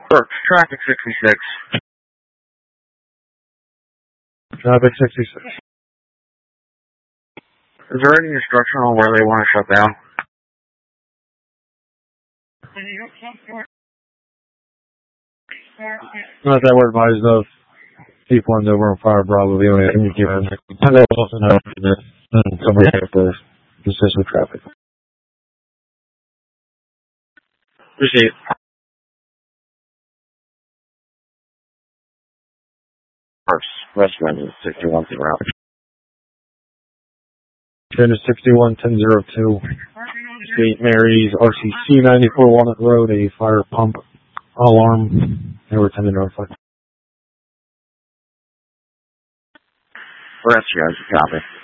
Traffic 66. Traffic 66. Is there any instruction on where they want to shut down? Not that we're advised of. P1's over on Fire Bravo, the only thing you give them. And they also know that somebody has to assist with traffic. Receive. First Resident 61 route. Train is 61-1002. St. Mary's RCC 94 Walnut Road, a fire pump alarm. They were attending to notify. Rest, guys. Copy.